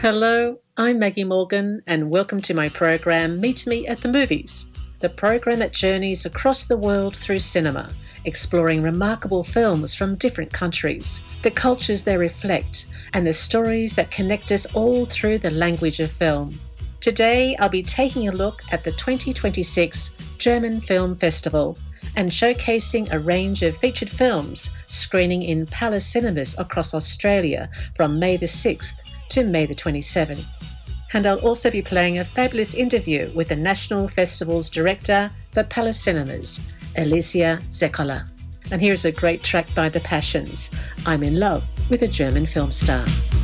Hello, I'm Maggie Morgan, and welcome to my program Meet Me at the Movies, the program that journeys across the world through cinema, exploring remarkable films from different countries, the cultures they reflect, and the stories that connect us all through the language of film. Today, I'll be taking a look at the 2026 German Film Festival and showcasing a range of featured films screening in Palace Cinemas across Australia from May the 6th to May the 27th. And I'll also be playing a fabulous interview with the National Festival's director for Palace Cinemas, Alicia Zekola. And here's a great track by The Passions, I'm in Love with a German film star.